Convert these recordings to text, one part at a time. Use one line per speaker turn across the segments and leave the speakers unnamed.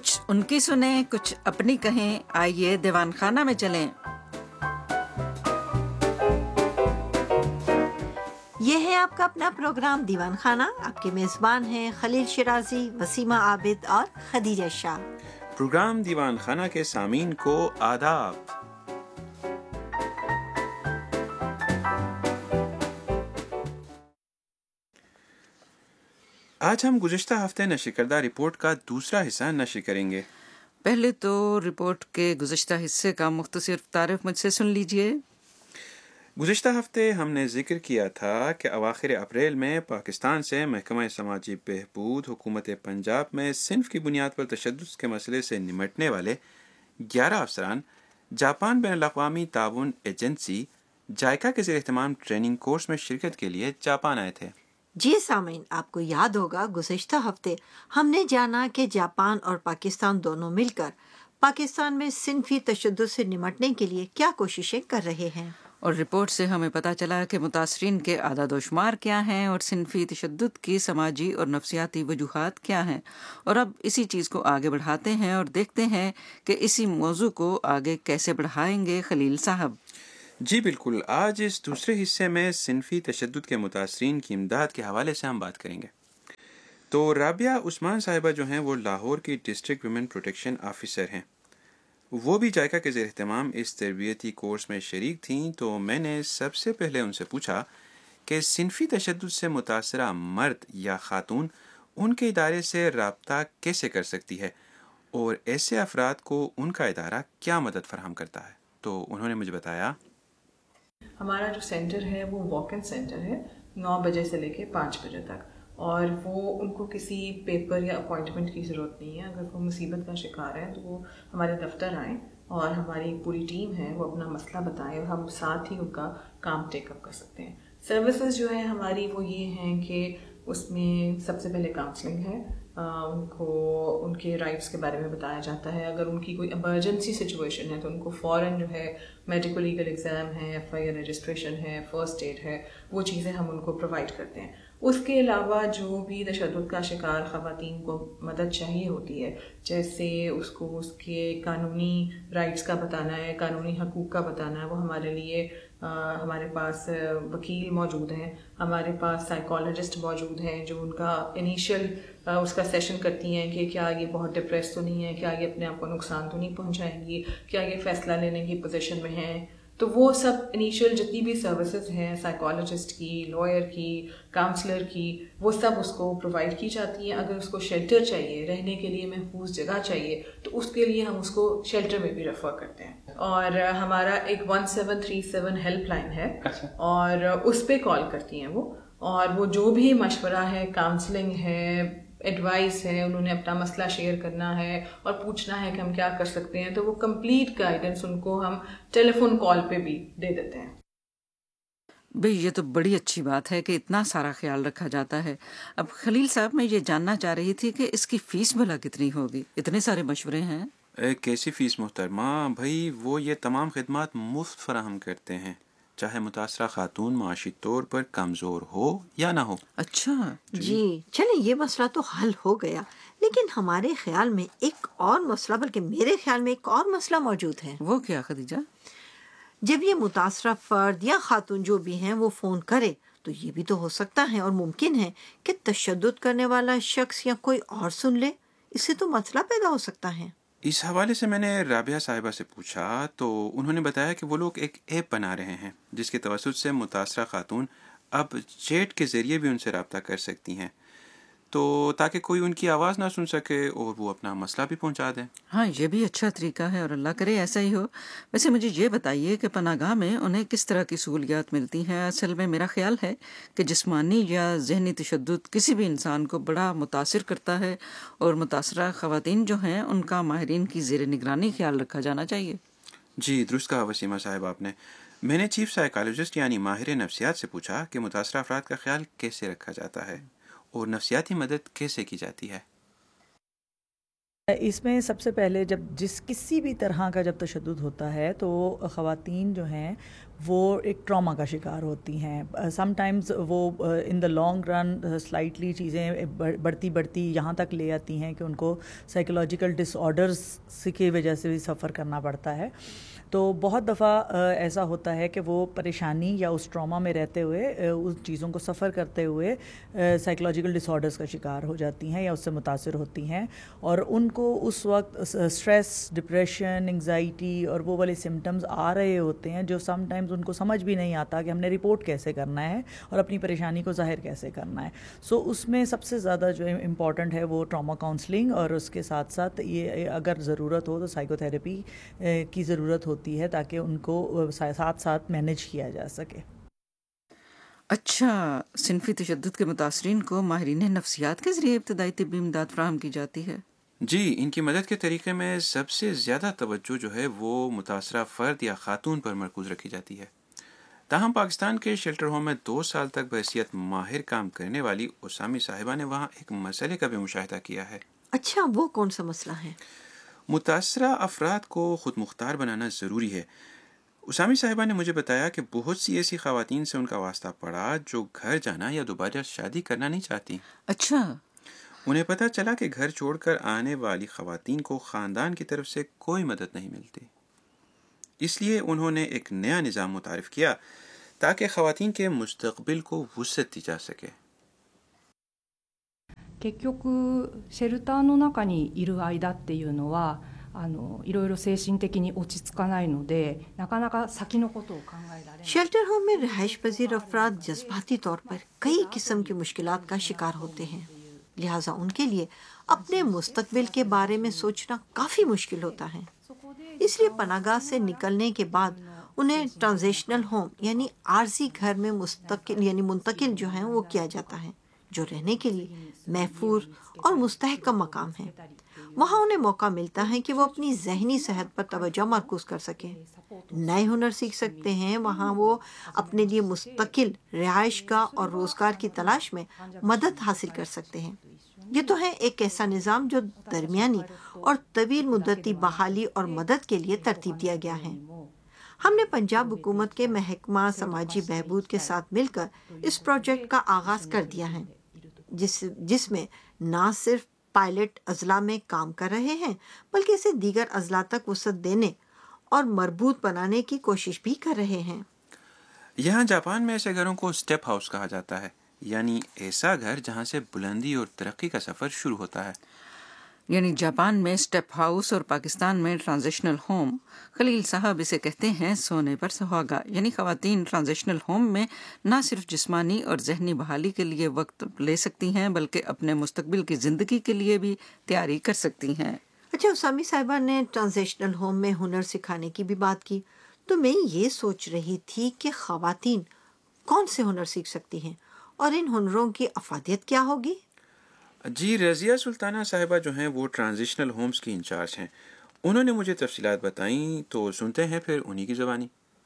کچھ ان کی سنیں، کچھ اپنی کہیں، آئیے دیوان خانہ میں چلیں۔
یہ ہے آپ کا اپنا پروگرام دیوان خانہ۔ آپ کے میزبان ہیں خلیل شرازی، وسیمہ عابد اور خدیجہ شاہ۔
پروگرام دیوان خانہ کے سامعین کو آداب۔ آج ہم گزشتہ ہفتے نشر کردہ رپورٹ کا دوسرا حصہ نشر کریں گے۔
پہلے تو رپورٹ کے گزشتہ حصے کا مختصر تعارف مجھ سے سن لیجئے۔
گزشتہ ہفتے ہم نے ذکر کیا تھا کہ اواخر اپریل میں پاکستان سے محکمہ سماجی بہبود حکومت پنجاب میں صنف کی بنیاد پر تشدد کے مسئلے سے نمٹنے والے 11 افسران جاپان بین الاقوامی تعاون ایجنسی جائکا کے زیر اہتمام ٹریننگ کورس میں شرکت کے لیے جاپان آئے تھے۔
جی سامعین، آپ کو یاد ہوگا گزشتہ ہفتے ہم نے جانا کہ جاپان اور پاکستان دونوں مل کر پاکستان میں صنفی تشدد سے نمٹنے کے لیے کیا کوششیں کر رہے ہیں،
اور رپورٹ سے ہمیں پتہ چلا کہ متاثرین کے اعداد و شمار کیا ہیں اور صنفی تشدد کی سماجی اور نفسیاتی وجوہات کیا ہیں۔ اور اب اسی چیز کو آگے بڑھاتے ہیں اور دیکھتے ہیں کہ اسی موضوع کو آگے کیسے بڑھائیں گے خلیل صاحب۔
جی بالکل، آج اس دوسرے حصے میں صنفی تشدد کے متاثرین کی امداد کے حوالے سے ہم بات کریں گے۔ تو رابعہ عثمان صاحبہ جو ہیں وہ لاہور کی ڈسٹرکٹ ویمن پروٹیکشن آفیسر ہیں، وہ بھی جائکا کے زیر اہتمام اس تربیتی کورس میں شریک تھیں۔ تو میں نے سب سے پہلے ان سے پوچھا کہ صنفی تشدد سے متاثرہ مرد یا خاتون ان کے ادارے سے رابطہ کیسے کر سکتی ہے اور ایسے افراد کو ان کا ادارہ کیا مدد فراہم کرتا ہے۔ تو انہوں نے مجھے بتایا
ہمارا جو سینٹر ہے وہ واک ان سینٹر ہے، 9 بجے سے لے کے 5 بجے تک، اور وہ ان کو کسی پیپر یا اپوائنٹمنٹ کی ضرورت نہیں ہے۔ اگر وہ مصیبت کا شکار ہیں تو وہ ہمارے دفتر آئیں اور ہماری ایک پوری ٹیم ہے، وہ اپنا مسئلہ بتائیں اور ہم ساتھ ہی ان کا کام ٹیک اپ کر سکتے ہیں۔ سروسز جو ہیں ہماری وہ یہ ہیں کہ اس میں سب سے پہلے کاؤنسلنگ ہے، ان کو ان کے رائٹس کے بارے میں بتایا جاتا ہے۔ اگر ان کی کوئی ایمرجنسی سچویشن ہے تو ان کو فوراً جو ہے میڈیکل لیگل ایگزام ہے، ایف آئی آر رجسٹریشن ہے، فرسٹ ایڈ ہے، وہ چیزیں ہم ان کو پرووائڈ کرتے ہیں۔ اس کے علاوہ جو بھی تشدد کا شکار خواتین کو مدد چاہیے ہوتی ہے، جیسے اس کو اس کے قانونی رائٹس کا بتانا ہے، قانونی حقوق کا بتانا ہے، وہ ہمارے لیے ہمارے پاس وکیل موجود ہیں، ہمارے پاس سائیکالوجسٹ موجود ہیں جو ان کا انیشیل اس کا سیشن کرتی ہیں کہ کیا یہ بہت ڈپریس تو نہیں ہے، کیا یہ اپنے آپ کو نقصان تو نہیں پہنچائیں گی، کیا یہ فیصلہ لینے کی پوزیشن میں ہیں۔ تو وہ سب انیشیل جتنی بھی سروسز ہیں سائیکالوجسٹ کی، لائر کی، کاؤنسلر کی، وہ سب اس کو پرووائڈ کی جاتی ہیں۔ اگر اس کو شیلٹر چاہیے، رہنے کے لیے محفوظ جگہ چاہیے، تو اس کے لیے ہم اس کو شیلٹر میں بھی ریفر کرتے ہیں۔ اور ہمارا ایک 1737 ہیلپ لائن ہے، اور اس پہ کال کرتی ہیں وہ، اور وہ جو بھی مشورہ ہے، کاؤنسلنگ ہے، ایڈوائس ہے، انہوں نے اپنا مسئلہ شیئر کرنا ہے اور پوچھنا ہے کہ ہم کیا کر سکتے ہیں، تو وہ کمپلیٹ گائیڈنس ان کو ہم ٹیلی فون کال پہ بھی دے دیتے ہیں۔
بھئی یہ تو بڑی اچھی بات ہے کہ اتنا سارا خیال رکھا جاتا ہے۔ اب خلیل صاحب میں یہ جاننا چاہ رہی تھی کہ اس کی فیس بھلا کتنی ہوگی؟ اتنے سارے مشورے ہیں۔
کیسی فیس محترمہ؟ بھائی وہ یہ تمام خدمات مفت فراہم کرتے ہیں، چاہے متاثرہ خاتون معاشی طور پر کمزور ہو یا نہ ہو۔
اچھا
جی چلیں، یہ مسئلہ تو حل ہو گیا، لیکن ہمارے خیال میں ایک اور مسئلہ، بلکہ میرے خیال میں ایک اور مسئلہ موجود ہے۔
وہ کیا خدیجہ؟
جب یہ متاثرہ فرد یا خاتون جو بھی ہیں وہ فون کرے تو یہ بھی تو ہو سکتا ہے اور ممکن ہے کہ تشدد کرنے والا شخص یا کوئی اور سن لے، اس سے تو مسئلہ پیدا ہو سکتا ہے۔
اس حوالے سے میں نے رابعہ صاحبہ سے پوچھا تو انہوں نے بتایا کہ وہ لوگ ایک ایپ بنا رہے ہیں جس کے توسط سے متاثرہ خاتون اب چیٹ کے ذریعے بھی ان سے رابطہ کر سکتی ہیں، تو تاکہ کوئی ان کی آواز نہ سن سکے اور وہ اپنا مسئلہ بھی پہنچا دیں۔
ہاں یہ بھی اچھا طریقہ ہے اور اللہ کرے ایسا ہی ہو۔ ویسے مجھے یہ بتائیے کہ پناہ گاہ میں انہیں کس طرح کی سہولیات ملتی ہیں؟ اصل میں میرا خیال ہے کہ جسمانی یا ذہنی تشدد کسی بھی انسان کو بڑا متاثر کرتا ہے، اور متاثرہ خواتین جو ہیں ان کا ماہرین کی زیر نگرانی خیال رکھا جانا چاہیے۔
جی درست کہا وسیمہ صاحب آپ نے۔ میں نے چیف سائیکالوجسٹ یعنی ماہر نفسیات سے پوچھا کہ متاثرہ افراد کا خیال کیسے رکھا جاتا ہے اور نفسیاتی مدد کیسے کی جاتی ہے۔
اس میں سب سے پہلے کسی بھی طرح کا جب تشدد ہوتا ہے تو خواتین جو ہیں وہ ایک ٹراما کا شکار ہوتی ہیں. سم ٹائمز وہ ان دا لانگ رن سلائٹلی چیزیں بڑھتی یہاں تک لے آتی ہیں کہ ان کو سائیکولوجیکل ڈس آرڈرز کی وجہ سے بھی سفر کرنا پڑتا ہے. تو بہت دفعہ ایسا ہوتا ہے کہ وہ پریشانی یا اس ٹراما میں رہتے ہوئے اس چیزوں کو سفر کرتے ہوئے سائیکولوجیکل ڈس آرڈرز کا شکار ہو جاتی ہیں یا اس سے متاثر ہوتی ہیں, اور ان کو اس وقت اسٹریس, ڈپریشن, انگزائٹی اور وہ والے سمٹمز آ رہے ہوتے ہیں جو سم ٹائمز ان کو سمجھ بھی نہیں آتا کہ ہم نے رپورٹ کیسے کرنا ہے اور اپنی پریشانی کو ظاہر کیسے کرنا ہے. سو اس میں سب سے زیادہ جو امپورٹنٹ ہے وہ ٹراما کاؤنسلنگ, اور اس کے ساتھ ساتھ یہ اگر ضرورت ہو تو سائیکو تھراپی کی ضرورت ہوتی ہے تاکہ ان کو ساتھ ساتھ مینیج کیا جا سکے.
اچھا, صنفی تشدد کے متاثرین کو ماہرین نفسیات کے ذریعے ابتدائی طبی امداد فراہم کی جاتی ہے؟
جی, ان کی مدد کے طریقے میں سب سے زیادہ توجہ جو ہے وہ متاثرہ فرد یا خاتون پر مرکوز رکھی جاتی ہے. تاہم پاکستان کے شیلٹر ہوم میں 2 سال تک بحیثیت ماہر کام کرنے والی اسامی صاحبہ نے وہاں ایک مسئلے کا بھی مشاہدہ کیا ہے.
اچھا, وہ کون سا مسئلہ ہے؟
متاثرہ افراد کو خود مختار بنانا ضروری ہے. اسامی صاحبہ نے مجھے بتایا کہ بہت سی ایسی خواتین سے ان کا واسطہ پڑا جو گھر جانا یا دوبارہ شادی کرنا نہیں چاہتی.
اچھا.
انہیں پتہ چلا کہ گھر چھوڑ کر آنے والی خواتین کو خاندان کی طرف سے کوئی مدد نہیں ملتی. اس لیے انہوں نے ایک نیا نظام متعارف کیا تاکہ خواتین کے مستقبل کو وسعت دی جا سکے.
結局シェルターの中にいる間っていうのはいろいろ精神的に落ち着かないのでなかなか先のことを考えられない。
شیلٹر ہوم میں رہائش پذیر افراد جذباتی طور پر کئی قسم کی مشکلات کا شکار ہوتے ہیں, لہٰذا ان کے لیے اپنے مستقبل کے بارے میں سوچنا کافی مشکل ہوتا ہے. اس لیے پناہ گاہ سے نکلنے کے بعد انہیں ٹرانزیشنل ہوم یعنی عارضی گھر میں منتقل جو ہیں وہ کیا جاتا ہے, جو رہنے کے لیے محفوظ اور مستحکم مقام ہے. وہاں انہیں موقع ملتا ہے کہ وہ اپنی ذہنی صحت پر توجہ مرکوز کر سکیں, نئے ہنر سیکھ سکتے ہیں. وہاں وہ اپنے لیے مستقل رہائش گاہ اور روزگار کی تلاش میں مدد حاصل کر سکتے ہیں. یہ تو ہے ایک ایسا نظام جو درمیانی اور طویل مدتی بحالی اور مدد کے لیے ترتیب دیا گیا ہے. ہم نے پنجاب حکومت کے محکمہ سماجی بہبود کے ساتھ مل کر اس پروجیکٹ کا آغاز کر دیا ہے, جس میں نہ صرف پائلٹ اضلاع میں کام کر رہے ہیں بلکہ اسے دیگر اضلاع تک وسعت دینے اور مربوط بنانے کی کوشش بھی کر رہے ہیں.
یہاں جاپان میں ایسے گھروں کو اسٹیپ ہاؤس کہا جاتا ہے, یعنی ایسا گھر جہاں سے بلندی اور ترقی کا سفر شروع ہوتا ہے.
یعنی جاپان میں اسٹیپ ہاؤس اور پاکستان میں ٹرانزیشنل ہوم. خلیل صاحب اسے کہتے ہیں سونے پر سہاگا. یعنی خواتین ٹرانزیشنل ہوم میں نہ صرف جسمانی اور ذہنی بحالی کے لیے وقت لے سکتی ہیں بلکہ اپنے مستقبل کی زندگی کے لیے بھی تیاری کر سکتی ہیں.
اچھا, اسامی صاحبہ نے ٹرانزیشنل ہوم میں ہنر سکھانے کی بھی بات کی, تو میں یہ سوچ رہی تھی کہ خواتین کون سے ہنر سیکھ سکتی ہیں اور ان ہنروں کی افادیت کیا ہوگی؟
جی, رضیہ سلطانہ صاحبہ جو ہیں وہ ٹرانزیشنل ہومز کی انچارج ہیں. انہوں نے مجھے تفصیلات بتائیں تو سنتے ہیں پھر انہی کی زبانی.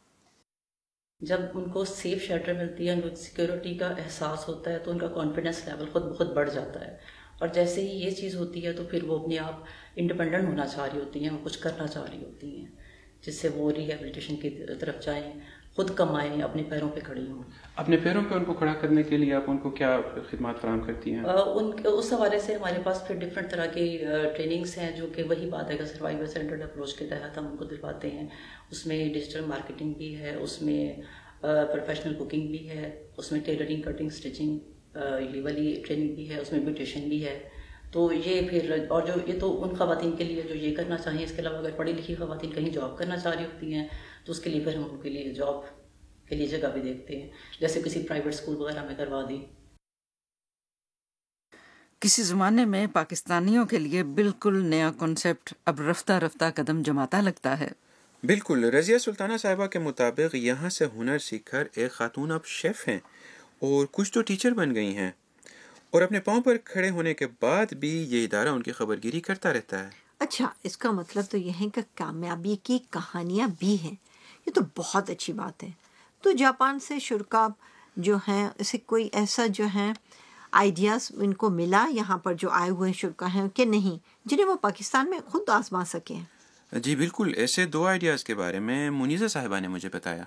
جب ان کو سیف شیلٹر ملتی ہے, ان کو سیکیورٹی کا احساس ہوتا ہے تو ان کا کانفیڈنس لیول خود بخود بڑھ جاتا ہے, اور جیسے ہی یہ چیز ہوتی ہے تو پھر وہ اپنے آپ انڈیپینڈنٹ ہونا چاہ رہی ہوتی ہیں, وہ کچھ کرنا چاہ رہی ہوتی ہیں جس سے وہ ریہیبلیٹیشن کی طرف جائیں, خود کمائیں, اپنے پیروں پہ کھڑی ہوں.
اپنے پیروں پہ ان کو کھڑا کرنے کے لیے آپ ان کو کیا خدمات فراہم کرتی ہیں؟
اس حوالے سے ہمارے پاس پھر ڈفرینٹ طرح کی ٹریننگس ہیں جو کہ وہی بات ہے کہ سروائیور سینٹرڈ اپروچ کے تحت ہم ان کو دلواتے ہیں. اس میں ڈیجیٹل مارکیٹنگ بھی ہے, اس میں پروفیشنل کوکنگ بھی ہے, اس میں ٹیلرنگ, کٹنگ, اسٹچنگ یہ والی ٹریننگ بھی ہے, اس میں بیوٹیشین بھی ہے. تو یہ پھر اور جو یہ تو ان خواتین کے لیے جو یہ کرنا چاہیں. اس کے علاوہ اگر پڑھی لکھی خواتین کہیں جاب کرنا چاہ رہی ہوتی ہیں تو اس کے لیے پھر ہم ان کے لیے جاب کے لیے جگہ بھی دیکھتے ہیں, جیسے کسی پرائیویٹ اسکول وغیرہ میں کروا دی.
کسی زمانے میں پاکستانیوں کے لیے بالکل نیا کنسپٹ اب رفتہ رفتہ قدم جماتا لگتا ہے.
بالکل. رضیہ سلطانہ صاحبہ کے مطابق یہاں سے ہنر سیکھ کر ایک خاتون اب شیف ہیں اور کچھ تو ٹیچر بن گئی ہیں, اور اپنے پاؤں پر کھڑے ہونے کے بعد بھی یہ ادارہ ان کی خبرگیری کرتا رہتا ہے.
اچھا, اس کا مطلب تو یہ ہے کہ کامیابی کی کہانیاں بھی ہیں. یہ تو بہت اچھی بات ہے. تو جاپان سے شرکا جو ہیں اسے کوئی ایسا جو ہے آئیڈیاز ان کو ملا یہاں پر جو آئے ہوئے شرکا ہیں کہ نہیں، جنہیں وہ پاکستان میں خود آزما سکیں؟
جی بالکل، ایسے 2 آئیڈیاز کے بارے میں منیزہ صاحبہ نے مجھے بتایا۔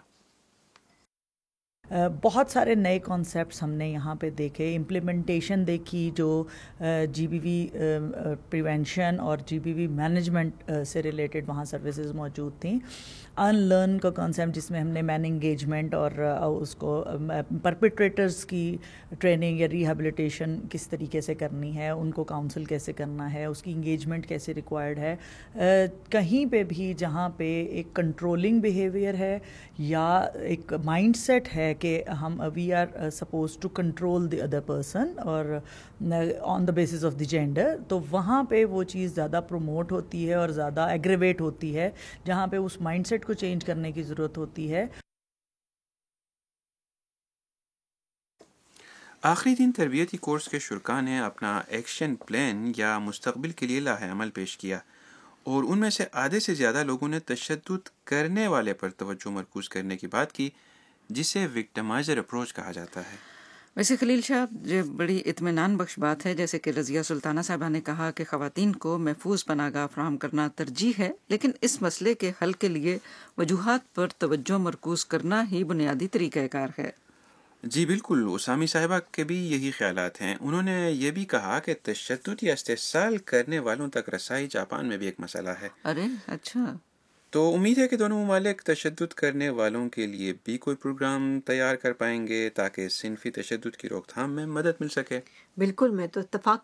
بہت سارے نئے کانسیپٹس ہم نے یہاں پہ دیکھے، امپلیمنٹیشن دیکھی جو جی بی وی پریونشن اور جی بی وی مینجمنٹ سے ریلیٹڈ وہاں سروسز موجود تھیں۔ ان لرن کا کانسیپٹ جس میں ہم نے مین انگیجمنٹ اور اس کو پرپیٹریٹرز کی ٹریننگ یا ریہیبلیٹیشن کس طریقے سے کرنی ہے، ان کو کاؤنسل کیسے کرنا ہے، اس کی انگیجمنٹ کیسے ریکوائرڈ ہے۔ کہیں پہ بھی جہاں پہ ایک کنٹرولنگ بیہیویئر ہے یا ایک مائنڈ سیٹ ہے کہ ہم we are suppose to control the other person اور آن the basis of the gender, تو وہاں پہ وہ چیز زیادہ پروموٹ ہوتی ہے اور زیادہ ایگریویٹ ہوتی ہے، جہاں پہ اس مائنڈ سیٹ کو چینج کرنے کی ضرورت ہوتی ہے۔
آخری دن تربیتی کورس کے شرکاء نے اپنا ایکشن پلان یا مستقبل کے لیے لاہ عمل پیش کیا، اور ان میں سے آدھے سے زیادہ لوگوں نے تشدد کرنے والے پر توجہ مرکوز کرنے کی بات کی، جسے وکٹمائزر اپروچ کہا جاتا ہے۔
ویسے خلیل شاہ، یہ بڑی اطمینان بخش بات ہے، جیسے کہ رضیہ سلطانہ صاحبہ نے کہا کہ خواتین کو محفوظ پناہ گاہ فراہم کرنا ترجیح ہے، لیکن اس مسئلے کے حل کے لیے وجوہات پر توجہ مرکوز کرنا ہی بنیادی طریقہ کار ہے۔
جی بالکل، اسامی صاحبہ کے بھی یہی خیالات ہیں۔ انہوں نے یہ بھی کہا کہ تشدد یا استحصال کرنے والوں تک رسائی جاپان میں بھی ایک مسئلہ ہے۔
ارے اچھا،
تو امید ہے کہ دونوں ممالک تشدد کرنے والوں کے لیے بھی کوئی پروگرام تیار کر پائیں گے تاکہ صنفی تشدد کی روک تھام میں مدد مل سکے۔
بالکل، میں تو اتفاق